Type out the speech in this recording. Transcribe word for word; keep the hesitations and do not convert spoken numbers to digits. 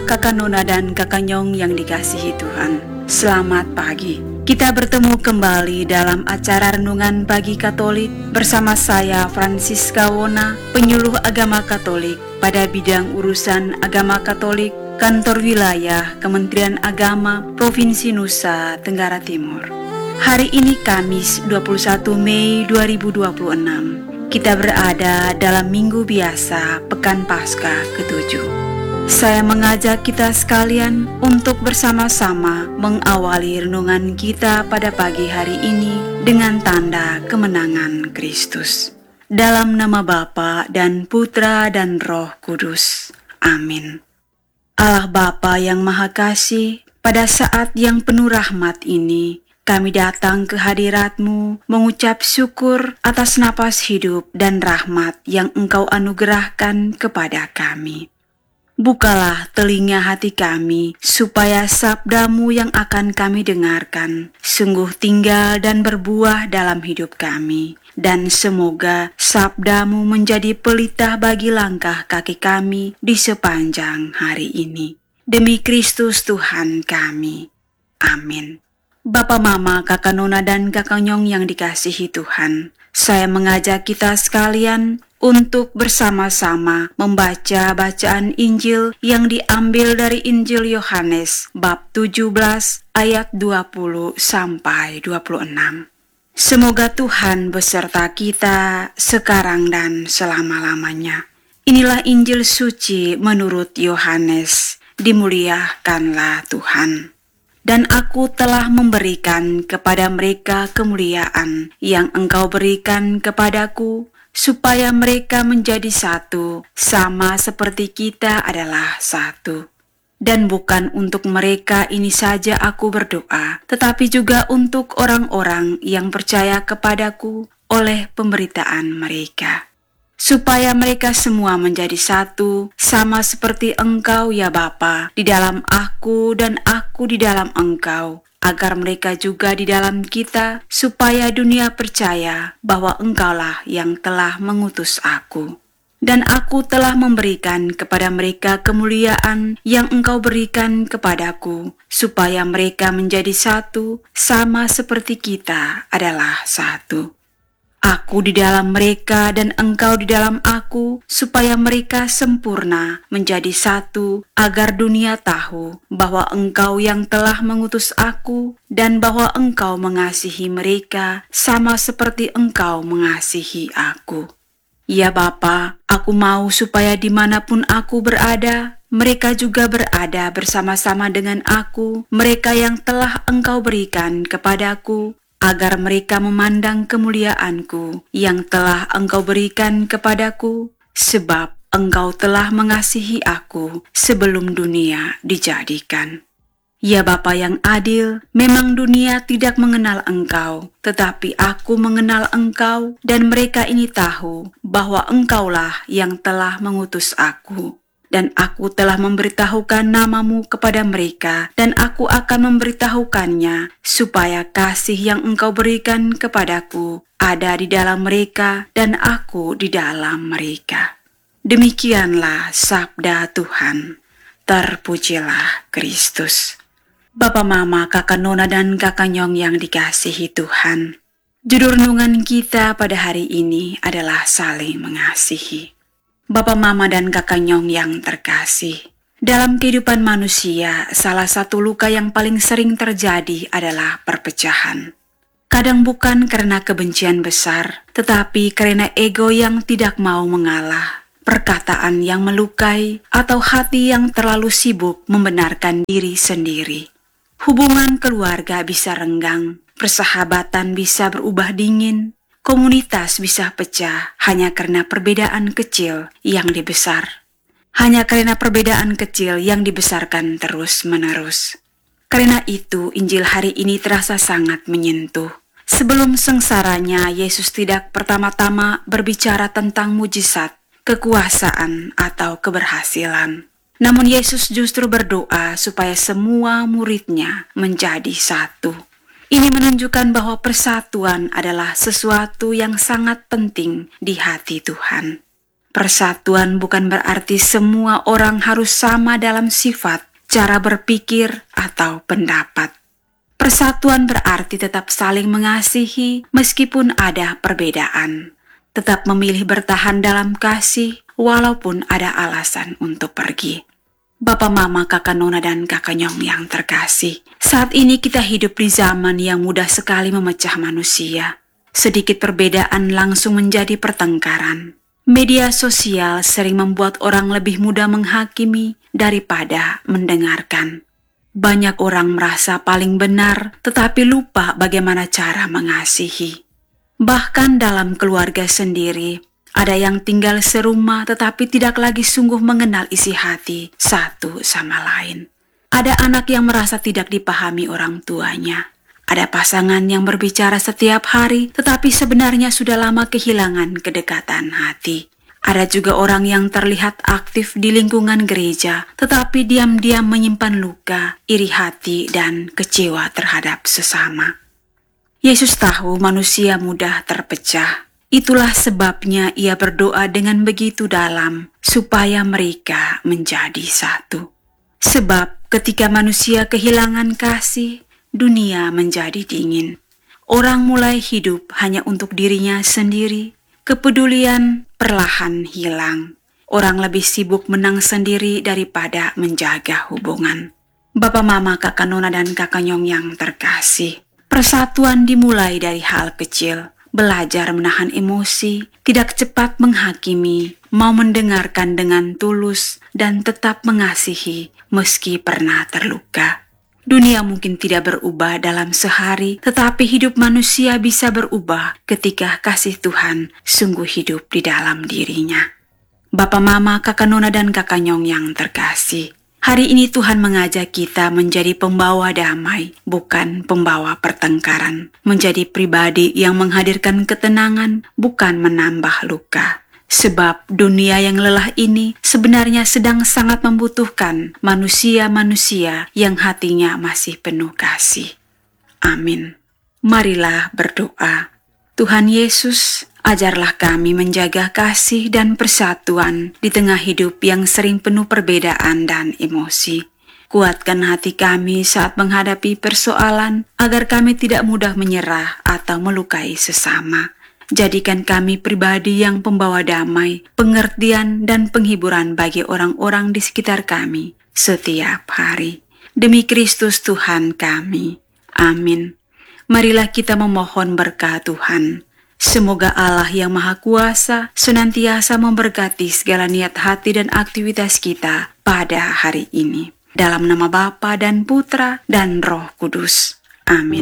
Kakak Nona dan Kakak Nyong yang dikasihi Tuhan, selamat pagi. Kita bertemu kembali dalam acara Renungan Pagi Katolik bersama saya Francisca Wona, penyuluh agama Katolik pada bidang urusan agama Katolik, Kantor Wilayah Kementerian Agama Provinsi Nusa Tenggara Timur. Hari ini Kamis dua puluh satu Mei dua ribu dua puluh enam. Kita berada dalam minggu biasa Pekan Paskah ketujuh. Saya mengajak kita sekalian untuk bersama-sama mengawali renungan kita pada pagi hari ini dengan tanda kemenangan Kristus. Dalam nama Bapa dan Putra dan Roh Kudus. Amin. Allah Bapa yang Maha Kasih, pada saat yang penuh rahmat ini, kami datang ke hadirat-Mu mengucap syukur atas napas hidup dan rahmat yang Engkau anugerahkan kepada kami. Bukalah telinga hati kami, supaya sabda-Mu yang akan kami dengarkan sungguh tinggal dan berbuah dalam hidup kami. Dan semoga sabda-Mu menjadi pelita bagi langkah kaki kami di sepanjang hari ini. Demi Kristus Tuhan kami. Amin. Bapak, Mama, Kakak Nona, dan Kakak Nyong yang dikasihi Tuhan, saya mengajak kita sekalian untuk bersama-sama membaca bacaan Injil yang diambil dari Injil Yohanes bab tujuh belas ayat dua puluh sampai dua puluh enam. Semoga Tuhan beserta kita sekarang dan selama-lamanya. Inilah Injil suci menurut Yohanes. Dimuliakanlah Tuhan. Dan aku telah memberikan kepada mereka kemuliaan yang Engkau berikan kepadaku, supaya mereka menjadi satu, sama seperti kita adalah satu. Dan bukan untuk mereka ini saja aku berdoa, tetapi juga untuk orang-orang yang percaya kepadaku oleh pemberitaan mereka. Supaya mereka semua menjadi satu, sama seperti Engkau ya Bapa, di dalam aku dan aku di dalam Engkau, agar mereka juga di dalam kita, supaya dunia percaya bahwa Engkaulah yang telah mengutus aku. Dan aku telah memberikan kepada mereka kemuliaan yang Engkau berikan kepadaku, supaya mereka menjadi satu, sama seperti kita adalah satu. Aku di dalam mereka dan Engkau di dalam aku, supaya mereka sempurna menjadi satu, agar dunia tahu bahwa Engkau yang telah mengutus aku, dan bahwa Engkau mengasihi mereka sama seperti Engkau mengasihi aku. Ya Bapa, aku mau supaya dimanapun aku berada, mereka juga berada bersama-sama dengan aku, mereka yang telah Engkau berikan kepadaku, agar mereka memandang kemuliaanku yang telah Engkau berikan kepadaku, sebab Engkau telah mengasihi aku sebelum dunia dijadikan. Ya Bapa yang adil, memang dunia tidak mengenal Engkau, tetapi aku mengenal Engkau, dan mereka ini tahu bahwa Engkaulah yang telah mengutus aku. Dan aku telah memberitahukan namamu kepada mereka, dan aku akan memberitahukannya, supaya kasih yang Engkau berikan kepadaku ada di dalam mereka, dan aku di dalam mereka. Demikianlah sabda Tuhan. Terpujilah Kristus. Bapa, Mama, Kakak Nona, dan Kakak Nyong yang dikasihi Tuhan, judul renungan kita pada hari ini adalah saling mengasihi. Bapak, Mama, dan Kakak Nyong yang terkasih, dalam kehidupan manusia, salah satu luka yang paling sering terjadi adalah perpecahan. Kadang bukan karena kebencian besar, tetapi karena ego yang tidak mau mengalah, perkataan yang melukai, atau hati yang terlalu sibuk membenarkan diri sendiri. Hubungan keluarga bisa renggang, persahabatan bisa berubah dingin, komunitas bisa pecah hanya karena perbedaan kecil yang dibesar. Hanya karena perbedaan kecil yang dibesarkan terus-menerus. Karena itu, Injil hari ini terasa sangat menyentuh. Sebelum sengsaranya, Yesus tidak pertama-tama berbicara tentang mujizat, kekuasaan, atau keberhasilan. Namun Yesus justru berdoa supaya semua murid-Nya menjadi satu. Ini menunjukkan bahwa persatuan adalah sesuatu yang sangat penting di hati Tuhan. Persatuan bukan berarti semua orang harus sama dalam sifat, cara berpikir, atau pendapat. Persatuan berarti tetap saling mengasihi meskipun ada perbedaan. Tetap memilih bertahan dalam kasih walaupun ada alasan untuk pergi. Bapak, Mama, Kakak Nona, dan Kakak Nyong yang terkasih, saat ini kita hidup di zaman yang mudah sekali memecah manusia. Sedikit perbedaan langsung menjadi pertengkaran. Media sosial sering membuat orang lebih mudah menghakimi daripada mendengarkan. Banyak orang merasa paling benar, tetapi lupa bagaimana cara mengasihi. Bahkan dalam keluarga sendiri, ada yang tinggal serumah tetapi tidak lagi sungguh mengenal isi hati satu sama lain. Ada anak yang merasa tidak dipahami orang tuanya. Ada pasangan yang berbicara setiap hari tetapi sebenarnya sudah lama kehilangan kedekatan hati. Ada juga orang yang terlihat aktif di lingkungan gereja tetapi diam-diam menyimpan luka, iri hati, dan kecewa terhadap sesama. Yesus tahu manusia mudah terpecah. Itulah sebabnya ia berdoa dengan begitu dalam supaya mereka menjadi satu. Sebab ketika manusia kehilangan kasih, dunia menjadi dingin. Orang mulai hidup hanya untuk dirinya sendiri. Kepedulian perlahan hilang. Orang lebih sibuk menang sendiri daripada menjaga hubungan. Bapak, Mama, Kakak Nona, dan Kakak Nyong yang terkasih, persatuan dimulai dari hal kecil. Belajar menahan emosi, tidak cepat menghakimi, mau mendengarkan dengan tulus, dan tetap mengasihi meski pernah terluka. Dunia mungkin tidak berubah dalam sehari, tetapi hidup manusia bisa berubah ketika kasih Tuhan sungguh hidup di dalam dirinya. Bapak, Mama, Kakak Nona, dan Kakak Nyong yang terkasih, hari ini Tuhan mengajak kita menjadi pembawa damai, bukan pembawa pertengkaran. Menjadi pribadi yang menghadirkan ketenangan, bukan menambah luka. Sebab dunia yang lelah ini sebenarnya sedang sangat membutuhkan manusia-manusia yang hatinya masih penuh kasih. Amin. Marilah berdoa. Tuhan Yesus, ajarlah kami menjaga kasih dan persatuan di tengah hidup yang sering penuh perbedaan dan emosi. Kuatkan hati kami saat menghadapi persoalan agar kami tidak mudah menyerah atau melukai sesama. Jadikan kami pribadi yang pembawa damai, pengertian, dan penghiburan bagi orang-orang di sekitar kami setiap hari. Demi Kristus Tuhan kami. Amin. Marilah kita memohon berkat Tuhan. Semoga Allah yang Maha Kuasa senantiasa memberkati segala niat hati dan aktivitas kita pada hari ini. Dalam nama Bapa dan Putra dan Roh Kudus. Amin.